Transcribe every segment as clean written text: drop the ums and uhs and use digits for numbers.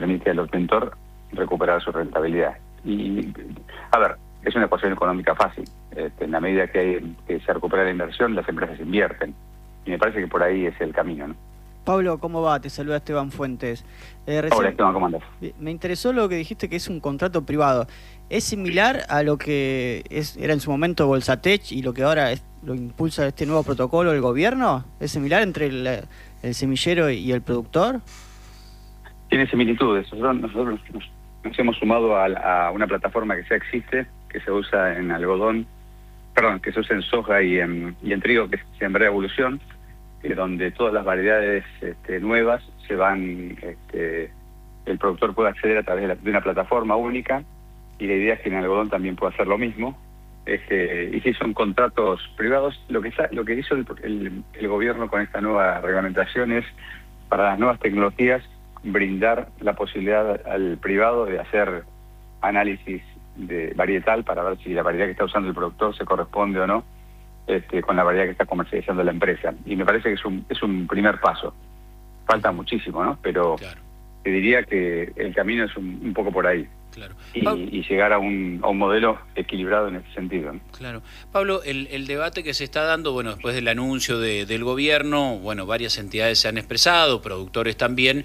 permite al obtentor recuperar su rentabilidad. Y, a ver, es una ecuación económica fácil. En la medida que se recupera la inversión, las empresas invierten. Y me parece que por ahí es el camino, ¿no? Pablo, ¿cómo va? Te saluda Esteban Fuentes. Hola, Recién Esteban, ¿cómo andás? me interesó lo que dijiste que es un contrato privado. ¿Es similar a lo que era en su momento Bolsatech y lo que ahora lo impulsa este nuevo protocolo del gobierno? ¿Es similar entre el semillero y el productor? Tiene similitudes. Nosotros nos hemos sumado a una plataforma que ya existe, que se usa en algodón, perdón, que se usa en soja y en trigo, que es Siembra Evolución, donde todas las variedades nuevas se van, el productor puede acceder a través de una plataforma única, y la idea es que en algodón también pueda hacer lo mismo. Y si son contratos privados, lo que hizo el gobierno con esta nueva reglamentación es, para las nuevas tecnologías, brindar la posibilidad al privado de hacer análisis de varietal para ver si la variedad que está usando el productor se corresponde o no con la variedad que está comercializando la empresa. Y me parece que es un primer paso. Falta muchísimo, ¿no? Pero claro, te diría que el camino es un poco por ahí. Claro. Y llegar a un modelo equilibrado en ese sentido, ¿no? Claro. Pablo, el debate que se está dando, bueno, después del anuncio del gobierno, bueno, varias entidades se han expresado, productores también,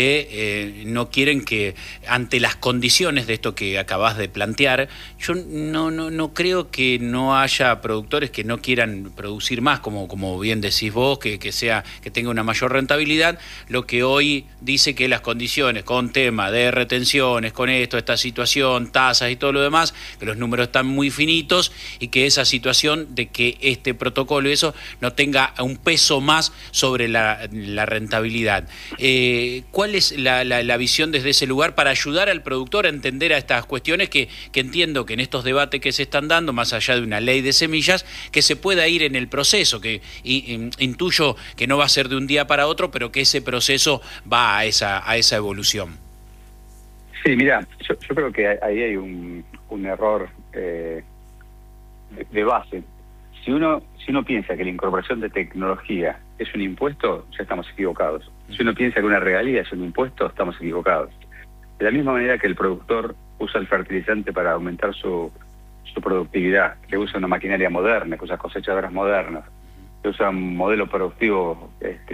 que no quieren que, ante las condiciones de esto que acabas de plantear, yo no creo que no haya productores que no quieran producir más, como bien decís vos, que tenga una mayor rentabilidad. Lo que hoy dice que las condiciones con tema de retenciones, con esta situación, tasas y todo lo demás, que los números están muy finitos y que esa situación de que este protocolo y eso no tenga un peso más sobre la rentabilidad. ¿Cuál es la visión desde ese lugar para ayudar al productor a entender a estas cuestiones que entiendo que en estos debates que se están dando, más allá de una ley de semillas, que se pueda ir en el proceso, que intuyo que no va a ser de un día para otro, pero que ese proceso va a esa evolución? Sí, mira, yo creo que ahí hay un error de base. Si uno piensa que la incorporación de tecnología es un impuesto, ya estamos equivocados. Si uno piensa que una regalía es un impuesto, estamos equivocados. De la misma manera que el productor usa el fertilizante para aumentar su productividad, que usa una maquinaria moderna, que usa cosechadoras modernas, que usa un modelo productivo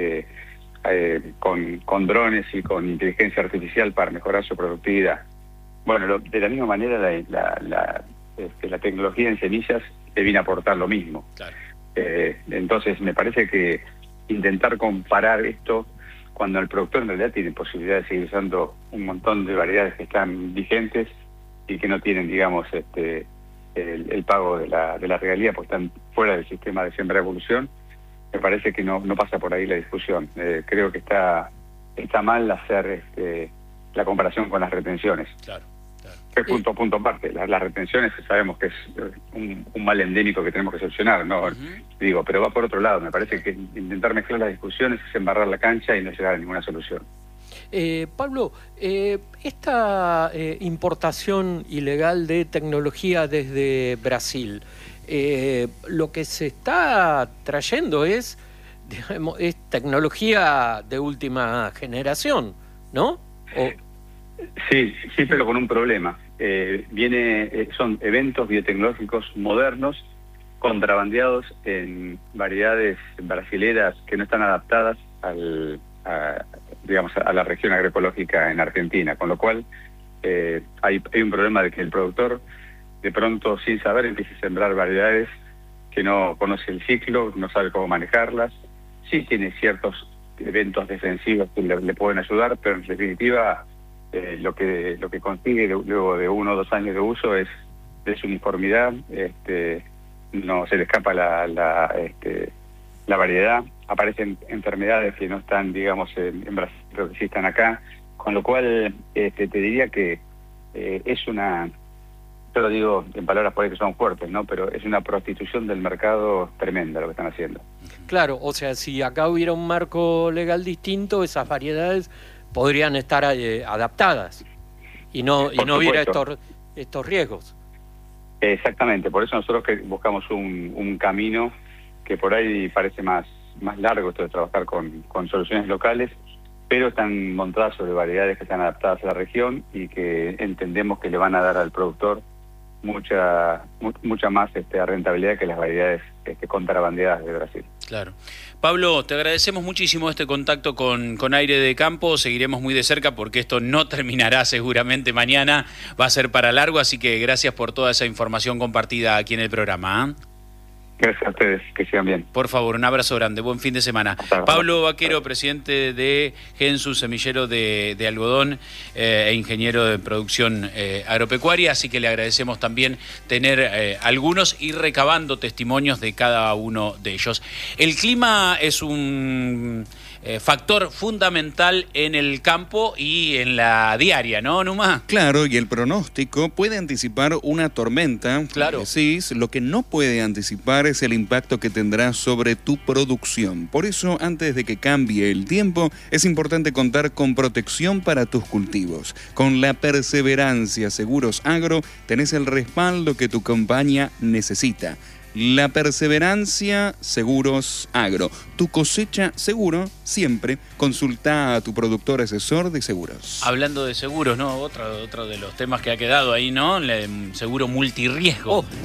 con drones y con inteligencia artificial para mejorar su productividad. Bueno, de la misma manera la tecnología en semillas te viene a aportar lo mismo. Claro. Entonces me parece que intentar comparar esto cuando el productor en realidad tiene posibilidad de seguir usando un montón de variedades que están vigentes y que no tienen, digamos, el pago de la regalía, porque están fuera del sistema de Siembra Evolución, me parece que no pasa por ahí la discusión. Creo que está mal hacer la comparación con las retenciones. Claro. Es punto aparte. Las retenciones sabemos que es un mal endémico que tenemos que solucionar, ¿no? Digo, pero va por otro lado. Me parece que intentar mezclar las discusiones es embarrar la cancha y no llegar a ninguna solución. Pablo, esta importación ilegal de tecnología desde Brasil, lo que se está trayendo es, digamos, es tecnología de última generación, ¿no? Sí, pero con un problema. Son eventos biotecnológicos modernos contrabandeados en variedades brasileras que no están adaptadas a la región agroecológica en Argentina, con lo cual hay un problema de que el productor de pronto, sin saber, empieza a sembrar variedades que no conoce el ciclo, no sabe cómo manejarlas. Sí tiene ciertos eventos defensivos que le pueden ayudar, pero en definitiva lo que consigue luego de 1 o 2 años de uso es desuniformidad, no se le escapa la variedad, aparecen enfermedades que no están, digamos, en Brasil, pero que sí están acá, con lo cual te diría que es una, yo lo digo en palabras por ahí que son fuertes, ¿no? Pero es una prostitución del mercado tremenda lo que están haciendo. Claro, o sea, si acá hubiera un marco legal distinto, esas variedades podrían estar adaptadas y no hubiera estos riesgos. Exactamente, por eso nosotros buscamos un camino que por ahí parece más largo, esto de trabajar con soluciones locales, pero están montadas sobre variedades que están adaptadas a la región y que entendemos que le van a dar al productor mucha más rentabilidad que las variedades contrabandeadas de Brasil. Claro. Pablo, te agradecemos muchísimo este contacto con Aire de Campo. Seguiremos muy de cerca porque esto no terminará seguramente mañana. Va a ser para largo, así que gracias por toda esa información compartida aquí en el programa. Gracias a ustedes, que sigan bien. Por favor, un abrazo grande, buen fin de semana. Pablo Vaquero, presidente de Gensu, semillero de algodón e ingeniero de producción agropecuaria, así que le agradecemos también tener algunos y recabando testimonios de cada uno de ellos. El clima es un factor fundamental en el campo y en la diaria, ¿no, Numa? Claro, y el pronóstico puede anticipar una tormenta, claro. Decís, lo que no puede anticipar es el impacto que tendrá sobre tu producción. Por eso, antes de que cambie el tiempo, es importante contar con protección para tus cultivos. Con la Perseverancia Seguros Agro, tenés el respaldo que tu compañía necesita. La Perseverancia Seguros Agro. Tu cosecha seguro siempre. Consulta a tu productor asesor de seguros. Hablando de seguros, ¿no? Otro de los temas que ha quedado ahí, ¿no? El seguro multirriesgo. Oh.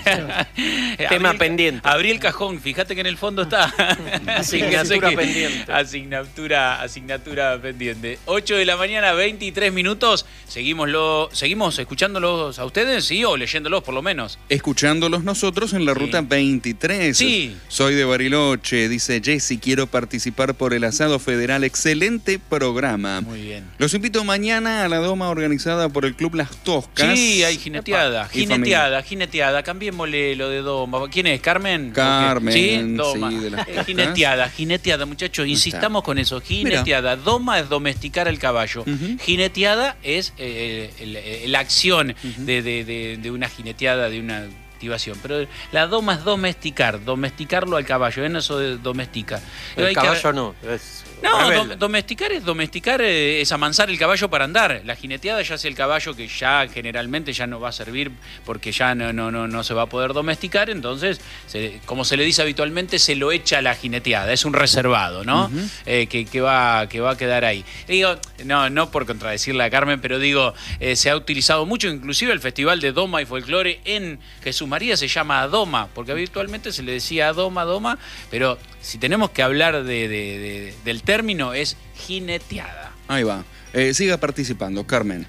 Tema pendiente. Abrí el cajón, fíjate que en el fondo está. Asignatura pendiente. Asignatura pendiente. 8 de la mañana, 23 minutos. ¿Seguimos escuchándolos a ustedes? ¿Sí? ¿O leyéndolos por lo menos? Escuchándolos nosotros en la Ruta 23. Sí. Soy de Bariloche, dice Jessy, quiero participar por el asado federal. Excelente programa. Muy bien. Los invito mañana a la doma organizada por el Club Las Toscas. Sí, hay jineteada. Jineteada. Cambiémosle lo de doma. ¿Quién es? ¿Carmen? Carmen. Sí, doma. Sí, de Las Toscas. Jineteada, muchachos. Insistamos con eso. Jineteada. Mira. Doma es domesticar al caballo. Jineteada es la acción de una jineteada, de una activación. Pero la doma es domesticarlo al caballo, en eso de domestica. El caballo no, es no, domesticar es amansar el caballo para andar. La jineteada ya es el caballo que ya generalmente ya no va a servir porque ya no se va a poder domesticar, entonces, como se le dice habitualmente, se lo echa a la jineteada, es un reservado, ¿no? Que va a quedar ahí. Digo, no por contradecirle a Carmen, pero digo, se ha utilizado mucho, inclusive el Festival de Doma y Folclore en Jesús María se llama Doma, porque habitualmente se le decía Doma, pero si tenemos que hablar del término es jineteada. Ahí va. Siga participando, Carmen.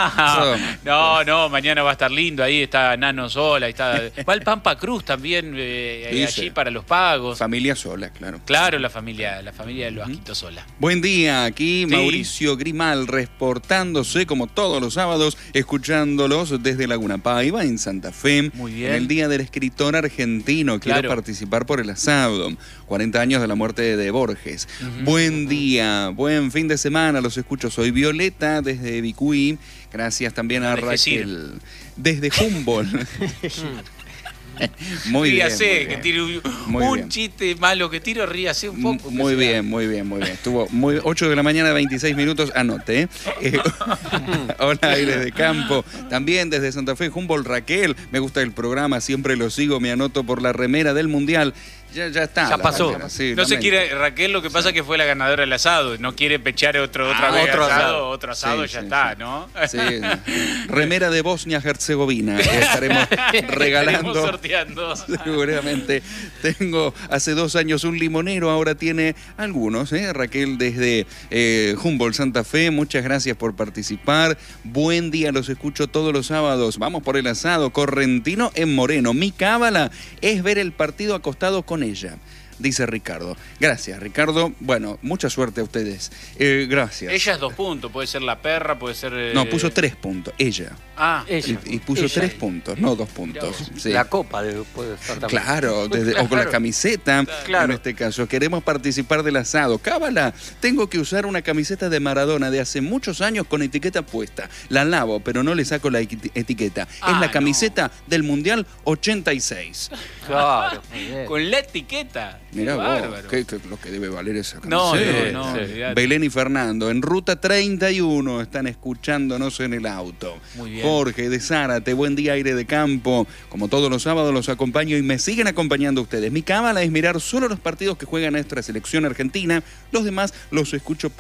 No, mañana va a estar lindo. Ahí está Nano Sola, va el Pampa Cruz también allí para los pagos. Familia Sola, claro. Claro, la familia de los Asquitos Sola. Buen día, aquí Mauricio Grimal reportándose como todos los sábados, escuchándolos desde Laguna Paiva en Santa Fe. Muy bien. En el Día del Escritor Argentino. Quiero participar por el asado. 40 años de la muerte de Borges. Buen día, buen fin de semana, los escucho. Soy Violeta desde Vicuí. Gracias también a Raquel. Desde Humboldt. Muy ríase, bien. Que tire un chiste malo que tiro, ríase un poco. Muy bien. Estuvo 8 de la mañana, 26 minutos, anote. Hola, Aire de Campo. También desde Santa Fe, Humboldt, Raquel. Me gusta el programa, siempre lo sigo, me anoto por la remera del Mundial. Ya está. Ya pasó. Sí, no se quiere, Raquel, lo que pasa es que fue la ganadora del asado. No quiere pechar otra vez otro asado, ya está, ¿no? Sí. Remera de Bosnia-Herzegovina. Estaremos regalando. Estaremos sorteando. Seguramente. Tengo hace 2 años un limonero, ahora tiene algunos. Raquel desde Humboldt, Santa Fe. Muchas gracias por participar. Buen día, los escucho todos los sábados. Vamos por el asado. Correntino en Moreno. Mi cábala es ver el partido acostado con ella, dice Ricardo. Gracias, Ricardo. Bueno, mucha suerte a ustedes. Gracias. Ella es 2 puntos, puede ser la perra, puede ser... No, puso 3 puntos, ella. Ella. Y puso 3 puntos, no 2 puntos. Sí. La copa puede estar también. Claro, o con la camiseta, en este caso. Queremos participar del asado. Cábala, tengo que usar una camiseta de Maradona de hace muchos años con etiqueta puesta. La lavo, pero no le saco la etiqueta. Es la camiseta del Mundial 86. Claro. Con la etiqueta. Mirá vos, ¿qué lo que debe valer esa camiseta? No. Belén y Fernando, en Ruta 31, están escuchándonos en el auto. Muy bien. Jorge de Zárate, buen día, Aire de Campo. Como todos los sábados los acompaño y me siguen acompañando ustedes. Mi cábala es mirar solo los partidos que juega nuestra selección argentina. Los demás los escucho por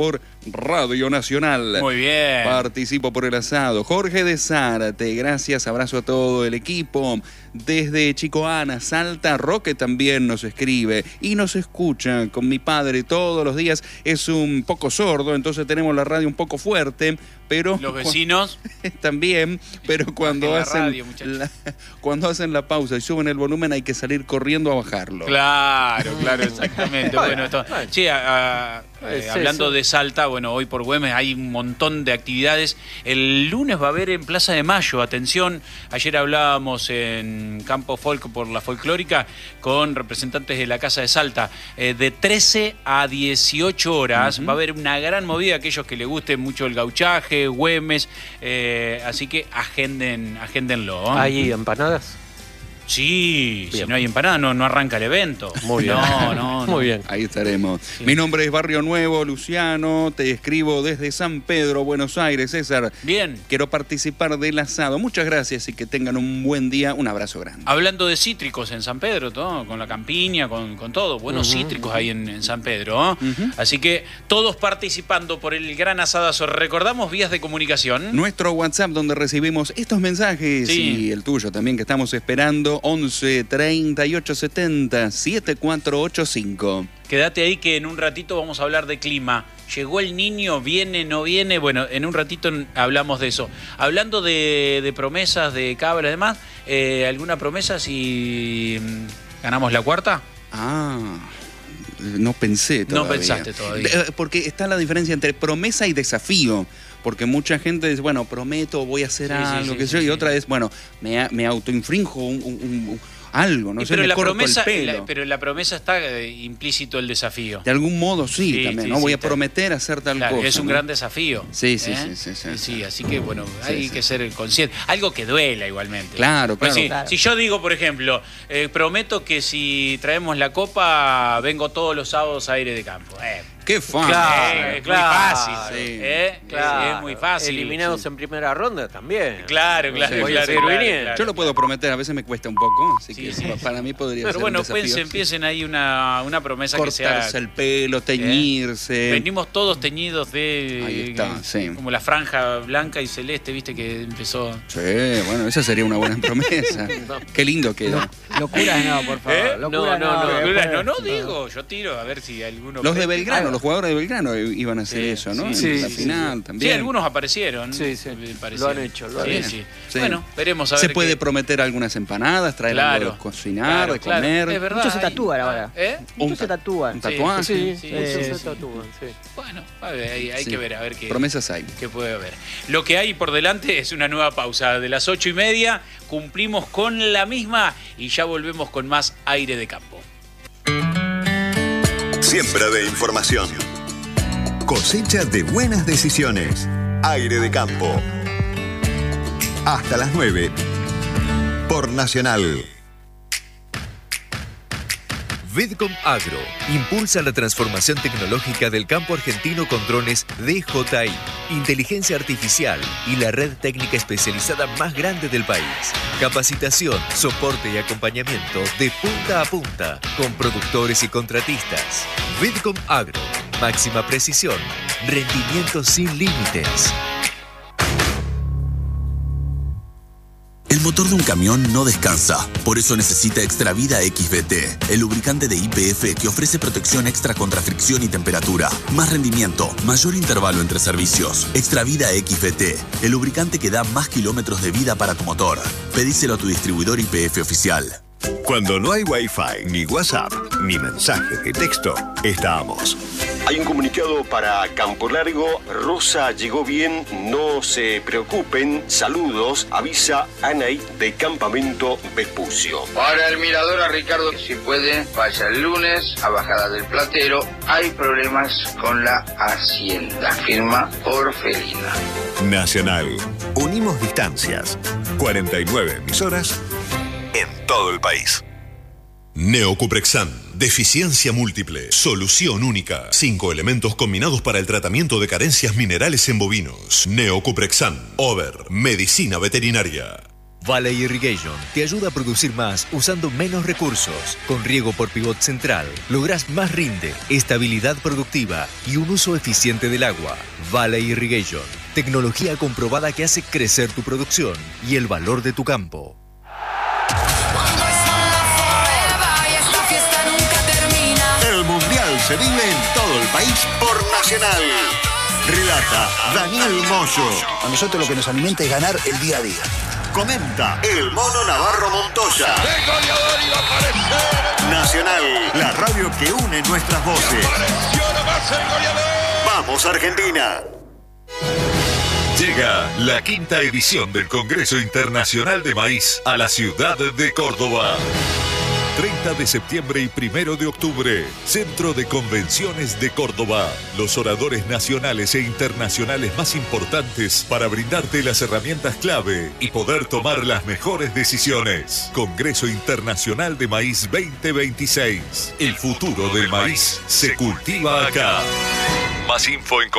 Radio Nacional. Muy bien. Participo por el asado. Jorge de Zárate, gracias, abrazo a todo el equipo. Desde Chicoana, Salta, Roque también nos escribe y nos escucha con mi padre todos los días. Es un poco sordo, entonces tenemos la radio un poco fuerte, pero... Los vecinos también, pero cuando cuando hacen la pausa y suben el volumen hay que salir corriendo a bajarlo. Claro, exactamente. Bueno, sí, hablando de Salta, bueno, hoy por Güemes hay un montón de actividades. El lunes va a haber en Plaza de Mayo, atención, ayer hablábamos en Campo Folk por la folclórica con representantes de la Casa de Salta, de 13 a 18 horas, va a haber una gran movida, aquellos que les guste mucho el gauchaje, Güemes, así que agéndenlo. ¿Hay empanadas? Sí, bien. Si no hay empanada no arranca el evento. Muy bien. No. Muy bien. Ahí estaremos. Sí. Mi nombre es Barrio Nuevo, Luciano, te escribo desde San Pedro, Buenos Aires, César. Bien. Quiero participar del asado. Muchas gracias y que tengan un buen día. Un abrazo grande. Hablando de cítricos en San Pedro, ¿no? Con la campiña, con todo. Buenos cítricos ahí en San Pedro. Así que todos participando por el gran asadazo. Recordamos vías de comunicación. Nuestro WhatsApp donde recibimos estos mensajes y el tuyo también que estamos esperando. 11 38 70 7485. Quédate ahí que en un ratito vamos a hablar de clima. ¿Llegó el niño? ¿Viene? ¿No viene? Bueno, en un ratito hablamos de eso. Hablando de promesas, de cabra y demás, ¿alguna promesa si ganamos la cuarta? No pensé todavía. No pensaste todavía. Porque está la diferencia entre promesa y desafío. Porque mucha gente dice, bueno, prometo, voy a hacer algo, y otra es, bueno, me autoinfrinjo algo, no sé, me corto el pelo. Pero en la promesa está implícito el desafío. De algún modo sí también, ¿no? Voy a prometer hacer tal cosa. Es un gran desafío. Sí, así que, bueno, hay que ser consciente. Algo que duela igualmente. Claro. Si yo digo, por ejemplo, prometo que si traemos la copa, vengo todos los sábados a Aire de Campo. Qué fácil. Muy fácil. Sí. Es muy fácil. Eliminados en primera ronda también. Claro. Yo lo puedo prometer, a veces me cuesta un poco, así que para mí podría ser un desafío. Pero bueno, empiecen ahí una promesa que sea... Cortarse el pelo, teñirse. Venimos todos teñidos de... Ahí está, como la franja blanca y celeste, viste, que empezó... Sí, bueno, esa sería una buena promesa. Qué lindo queda. Locuras no, por favor. Locuras no digo, yo tiro a ver si alguno... Los de Belgrano, los jugadores de Belgrano iban a hacer eso, ¿no? En la final también. Sí, algunos aparecieron. Sí. Lo han hecho. Sí. Bueno, veremos a ver. Se puede prometer algunas empanadas, traer algo de cocinar, de comer. Es verdad. Muchos se tatúan ahora. Muchos se tatúan. ¿Un tatuaje? Sí, se tatúan, sí. Bueno, hay que ver, a ver qué promesas hay. Qué puede haber. Lo que hay por delante es una nueva pausa. De las 8:30 cumplimos con la misma y ya volvemos con más Aire de Campo. Siembra de información. Cosecha de buenas decisiones. Aire de Campo. Hasta las 9. Por Nacional. Vidcom Agro impulsa la transformación tecnológica del campo argentino con drones DJI, inteligencia artificial y la red técnica especializada más grande del país. Capacitación, soporte y acompañamiento de punta a punta con productores y contratistas. Vidcom Agro, máxima precisión, rendimiento sin límites. El motor de un camión no descansa, por eso necesita Extravida XVT, el lubricante de YPF que ofrece protección extra contra fricción y temperatura, más rendimiento, mayor intervalo entre servicios. Extravida XVT, el lubricante que da más kilómetros de vida para tu motor. Pedíselo a tu distribuidor YPF oficial. Cuando no hay Wi-Fi, ni WhatsApp, ni mensaje de texto, estamos. Hay un comunicado para Campo Largo. Rosa llegó bien, no se preocupen. Saludos, avisa Anaí de Campamento Vespucio. Para el mirador a Ricardo, si puede, vaya el lunes a Bajada del Platero. Hay problemas con la hacienda. Firma Orfelina. Nacional. Unimos distancias. 49 emisoras en todo el país. Neocuprexan, deficiencia múltiple, solución única. 5 elementos combinados para el tratamiento de carencias minerales en bovinos. Neocuprexan, Over, medicina veterinaria. Valley Irrigation te ayuda a producir más usando menos recursos. Con riego por pivot central, lográs más rinde, estabilidad productiva y un uso eficiente del agua. Valley Irrigation, tecnología comprobada que hace crecer tu producción y el valor de tu campo. El Mundial se vive en todo el país por Nacional. Relata Daniel Moyo. A nosotros lo que nos alimenta es ganar el día a día. Comenta el Mono Navarro Montoya. ¡El goleador iba a aparecer! Nacional, la radio que une nuestras voces. ¡Apareció nomás el goleador! ¡Vamos, Argentina! Llega la 5ª edición del Congreso Internacional de Maíz a la ciudad de Córdoba. 30 de septiembre y 1 de octubre, Centro de Convenciones de Córdoba. Los oradores nacionales e internacionales más importantes para brindarte las herramientas clave y poder tomar las mejores decisiones. Congreso Internacional de Maíz 2026. El futuro del maíz se cultiva acá. Más info en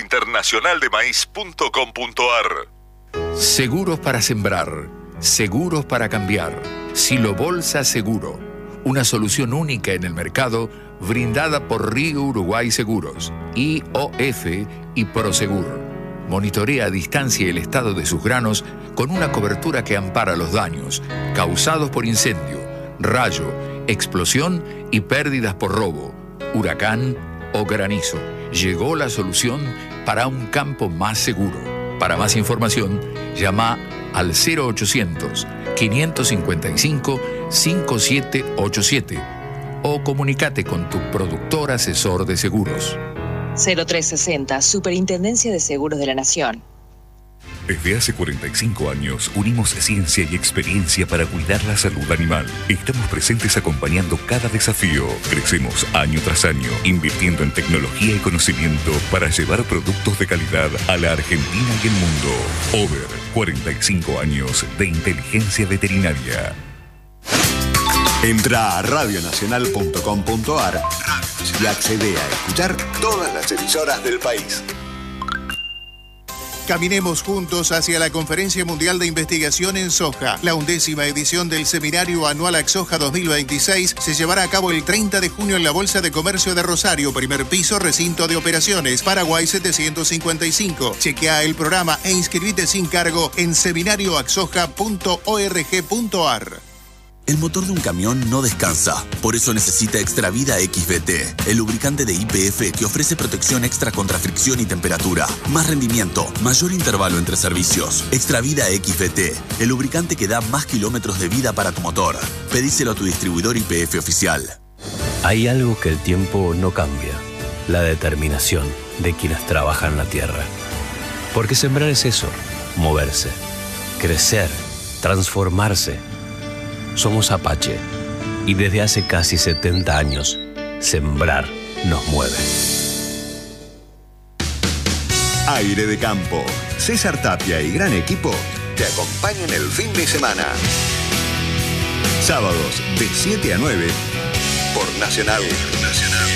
congresointernacionaldemaíz.com.ar. Seguros para sembrar, seguros para cambiar. Silo Bolsa Seguro, una solución única en el mercado brindada por Río Uruguay Seguros, IOF y Prosegur. Monitorea a distancia el estado de sus granos con una cobertura que ampara los daños causados por incendio, rayo, explosión y pérdidas por robo, huracán o granizo. Llegó la solución para un campo más seguro. Para más información, llama al 0800-555-5787 o comunícate con tu productor asesor de seguros. 0360, Superintendencia de Seguros de la Nación. Desde hace 45 años unimos ciencia y experiencia para cuidar la salud animal. Estamos presentes acompañando cada desafío. Crecemos año tras año, invirtiendo en tecnología y conocimiento para llevar productos de calidad a la Argentina y el mundo. Over 45 años de inteligencia veterinaria. Entra a radionacional.com.ar y accede a escuchar todas las emisoras del país. Caminemos juntos hacia la Conferencia Mundial de Investigación en Soja. La 11ª edición del Seminario Anual AXOJA 2026 se llevará a cabo el 30 de junio en la Bolsa de Comercio de Rosario, primer piso, recinto de operaciones, Paraguay 755. Chequea el programa e inscribite sin cargo en seminarioaxoja.org.ar. El motor de un camión no descansa, por eso necesita Extravida XVT, el lubricante de YPF que ofrece protección extra contra fricción y temperatura, más rendimiento, mayor intervalo entre servicios. Extravida XVT, el lubricante que da más kilómetros de vida para tu motor. Pedíselo a tu distribuidor YPF oficial. Hay algo que el tiempo no cambia, la determinación de quienes trabajan la tierra. Porque sembrar es eso, moverse, crecer, transformarse. Somos Apache y desde hace casi 70 años, sembrar nos mueve. Aire de Campo. César Tapia y gran equipo te acompañan el fin de semana. Sábados de 7 a 9 por Nacional.